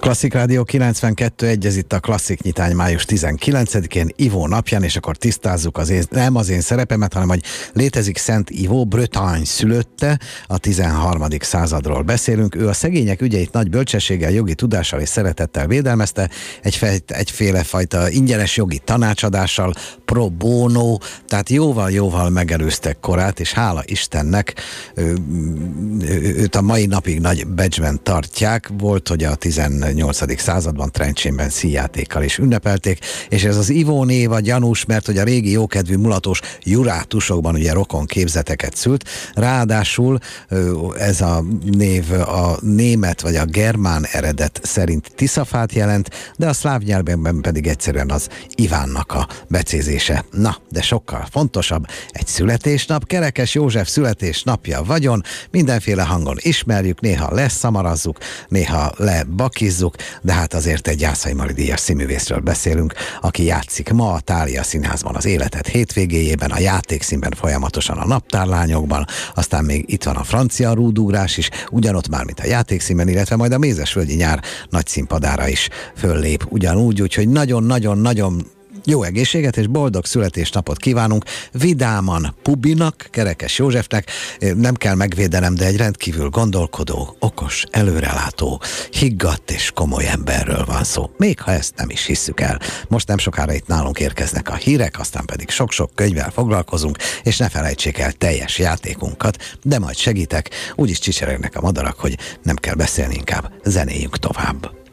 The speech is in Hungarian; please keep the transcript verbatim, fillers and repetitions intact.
Klasszik Rádió kilencvenkettő egy, ez itt a Klasszik nyitány május tizenkilencedikén, Ivó napján, és akkor tisztázzuk az én, nem az én szerepemet, hanem hogy létezik Szent Ivó, Bretagne szülötte, a tizenharmadik századról beszélünk. Ő a szegények ügyeit nagy bölcsességgel, jogi tudással és szeretettel védelmezte, egy egyféle fajta ingyenes jogi tanácsadással, pro bono, tehát jóval-jóval megelőztek korát, és hála Istennek ő, őt a mai napig nagy becsben tartják. Volt, hogy a tizennyolcadik században Trencsénben színjátékkal is ünnepelték, és ez az Ivó név a gyanús, mert hogy a régi jókedvű mulatos jurátusokban ugye rokon képzeteket szült, ráadásul ez a név a német vagy a germán eredet szerint Tiszafát jelent, de a szláv nyelvben pedig egyszerűen az Ivánnak a becézése. Na, de sokkal fontosabb, egy születésnap, Kerekes József születésnapja vagyon, mindenféle hangon ismerjük, néha leszamarazzuk, néha lebakizzuk, de hát azért egy Jászai Mari díjas színművészről beszélünk, aki játszik ma a Thália Színházban az Életed hétvégéjében, a Játékszínben folyamatosan a Naptárlányokban, aztán még itt van a francia rúdugrás is, ugyanott már, mint a Játékszínben, illetve majd a Mézesvölgyi Nyár nagy színpadára is föllép ugyanúgy, úgyhogy nagyon-nagyon-nagyon jó egészséget és boldog születésnapot kívánunk vidáman Pubinak, Kerekes Józsefnek. Nem kell megvédenem, de egy rendkívül gondolkodó, okos, előrelátó, higgadt és komoly emberről van szó. Még ha ezt nem is hisszük el. Most nem sokára itt nálunk érkeznek a hírek, aztán pedig sok-sok könyvvel foglalkozunk, és ne felejtsék el teljes játékunkat, de majd segítek. Úgyis csicseregnek a madarak, hogy nem kell beszélni, inkább zenéljünk tovább.